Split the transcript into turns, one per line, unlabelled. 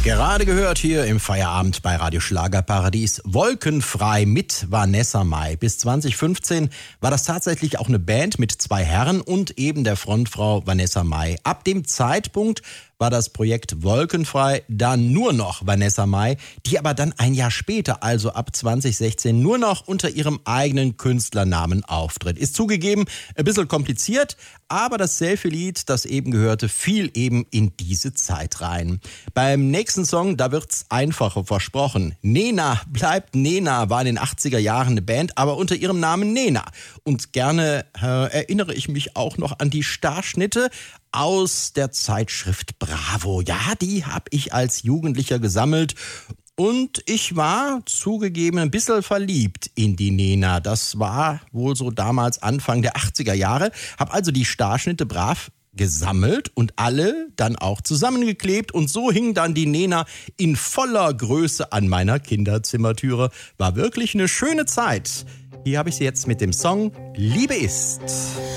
Gerade gehört hier im Feierabend bei Radio Schlagerparadies Wolkenfrei mit Vanessa Mai. Bis 2015 war das tatsächlich auch eine Band mit 2 Herren und eben der Frontfrau Vanessa Mai. Ab dem Zeitpunkt war das Projekt Wolkenfrei dann nur noch Vanessa Mai, die aber dann ein Jahr später, also ab 2016, nur noch unter ihrem eigenen Künstlernamen auftritt. Ist zugegeben ein bisschen kompliziert, aber das Selfie-Lied, das eben gehörte, fiel eben in diese Zeit rein. Beim nächsten Song, da wird's einfacher, versprochen. Nena bleibt Nena war in den 80er Jahren eine Band, aber unter ihrem Namen Nena. Und gerne erinnere ich mich auch noch an die Starschnitte aus der Zeitschrift Bravo. Ja, die habe ich als Jugendlicher gesammelt. Und ich war zugegeben ein bisschen verliebt in die Nena. Das war wohl so damals Anfang der 80er Jahre. Hab also die Starschnitte brav gesammelt und alle dann auch zusammengeklebt. Und so hing dann die Nena in voller Größe an meiner Kinderzimmertüre. War wirklich eine schöne Zeit. Hier habe ich sie jetzt mit dem Song Liebe ist.